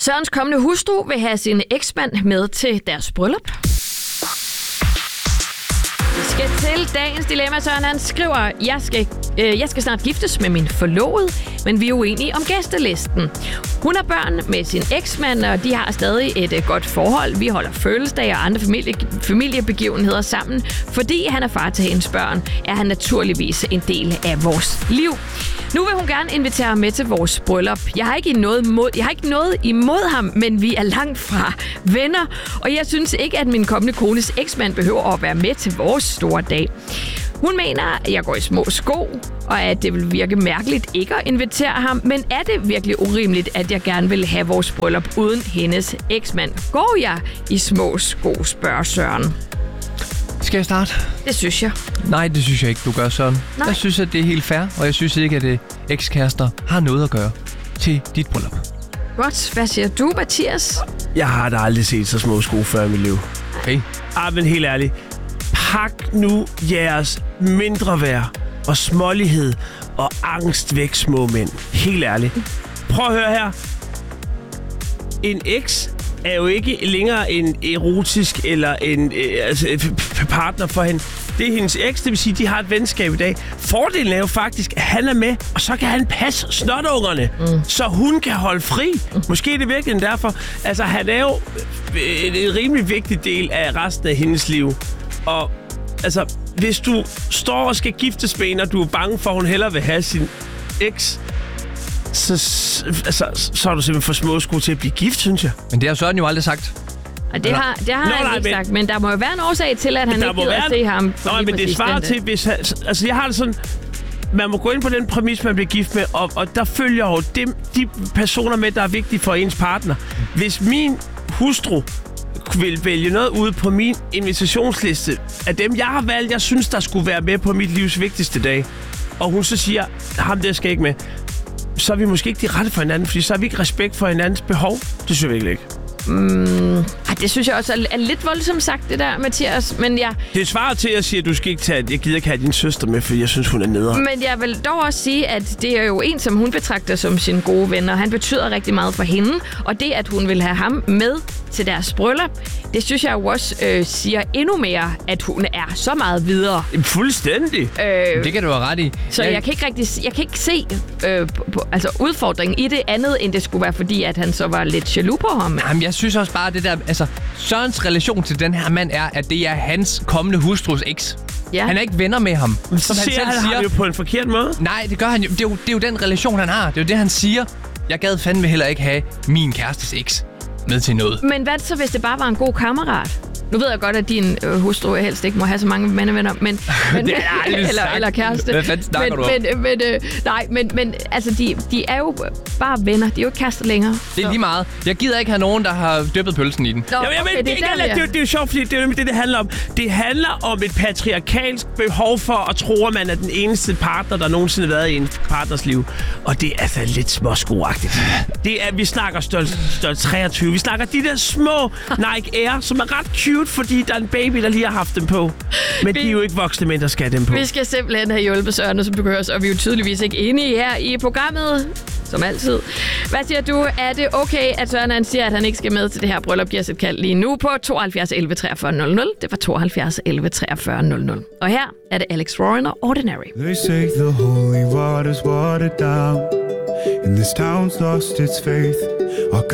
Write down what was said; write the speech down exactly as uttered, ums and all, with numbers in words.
Sørens kommende hustru vil have sin eksmand med til deres bryllup. Vi skal til dagens dilemma. Søren han skriver, jeg skal, øh, jeg skal snart giftes med min forlovede, men vi er uenige om gæstelisten. Hun har børn med sin eksmand, og de har stadig et øh, godt forhold. Vi holder fødselsdage og andre familie, familiebegivenheder sammen. Fordi han er far til hendes børn, er han naturligvis en del af vores liv. Nu vil hun gerne invitere ham med til vores bryllup. Jeg har ikke noget imod, jeg har ikke noget imod ham, men vi er langt fra venner. Og jeg synes ikke, at min kommende kones eksmand behøver at være med til vores store dag. Hun mener, at jeg går i små sko, og at det vil virke mærkeligt ikke at invitere ham. Men er det virkelig urimeligt, at jeg gerne vil have vores bryllup uden hendes eksmand? Går jeg i små sko, spørger Søren. Skal jeg starte? Det synes jeg. Nej, det synes jeg ikke, du gør, Søren. Nej. Jeg synes, at det er helt fair, og jeg synes ikke, at det ekskærester har noget at gøre til dit bryllup. Godt. Hvad siger du, Mathias? Jeg har da aldrig set så små sko før i mit liv. Okay. Ah, men helt ærligt. Pak nu jeres mindre værd og smålighed og angst væk, små mænd. Helt ærligt. Prøv at høre her. En eks er jo ikke længere en erotisk eller en øh, altså, partner for hende. Det er hendes eks, det vil sige, at de har et venskab i dag. Fordelen er jo faktisk, at han er med, og så kan han passe snotungerne, mm. så hun kan holde fri. Mm. Måske er det virkelig derfor. Altså, han er jo en, en rimelig vigtig del af resten af hendes liv. Og altså, hvis du står og skal giftes med en, og du er bange for, at hun hellere vil have sin eks, så, altså, så er du simpelthen for små sko til at blive gift, synes jeg. Men det har Søren jo aldrig sagt. Og det har, det har Nå, han nej, ikke men, sagt, men der må jo være en årsag til, at han ikke gider at se ham. Nå, men det svarer til, hvis han, altså jeg har det sådan, man må gå ind på den præmis, man bliver gift med, og, og der følger jo dem, de personer med, der er vigtige for ens partner. Hvis min hustru vil vælge noget ude på min invitationsliste af dem, jeg har valgt, jeg synes, der skulle være med på mit livs vigtigste dag, og hun så siger, ham der skal ikke med, så er vi måske ikke de rette for hinanden, fordi så har vi ikke respekt for hinandens behov. Det synes jeg virkelig ikke. Mm, det synes jeg også er, er lidt voldsomt sagt, det der, Mathias. Men jeg... Det svarer til at sige, at du skal ikke tage, jeg gider ikke have din søster med, fordi jeg synes, hun er nederen. Men jeg vil dog også sige, at det er jo en, som hun betragter som sin gode ven, og han betyder rigtig meget for hende. Og det, at hun vil have ham med til deres bryllup, det synes jeg jo også øh, siger endnu mere, at hun er så meget videre. Fuldstændig. Øh, det kan du have ret i. Så jeg, jeg kan ikke rigtig, jeg kan ikke se øh, på, altså udfordringen i det andet, end det skulle være, fordi at han så var lidt jaloux på ham. Jamen, jeg synes også bare, det der, altså, Sørens relation til den her mand er, at det er hans kommende hustrus eks. Ja. Han er ikke venner med ham. Som så han siger selv han siger, jo på en forkert måde. Nej, det gør han jo. Det er jo, det er jo den relation, han har. Det er jo det, han siger. Jeg gad fandme heller ikke have min kærestes eks med til noget. Men hvad så, hvis det bare var en god kammerat? Nu ved jeg godt, at din øh, hustru helst ikke må have så mange mandevenner, men, men det er eller, eller kæreste. Hvad fanden snakker men, du om? Men, men, øh, nej, men, men altså, de, de er jo bare venner. De er jo ikke kærester længere. Det er lige meget. Jeg gider ikke have nogen, der har dyppet pølsen i den. Nå, okay, Jamen, det, det, det, det, det, det er jo sjovt, fordi det er jo det, det handler om. Det handler om et patriarkalsk behov for at tro, at man er den eneste partner, der nogensinde har været i en partners liv. Og det er altså lidt småskoagtigt. Det er, vi snakker stolt, stolt treogtyve. Vi snakker de der små Nike Air, som er ret cute, fordi der er en baby, der lige har haft dem på. Men vi, de er jo ikke voksne mænd, der skal have dem på. Vi skal simpelthen have hjulpet Søren, som du kan høre, og vi er jo tydeligvis ikke enige her i programmet. Som altid. Hvad siger du? Er det okay, at Søren han siger, at han ikke skal med til det her bryllup? Giv os et kald lige nu på tooghalvfjerds elleve treogfyrre nul nul. Det var tooghalvfjerds elleve treogfyrre nul nul. Og her er det Alex Warren og Ordinary. They say the holy water's watered down, and this town's lost its faith. Our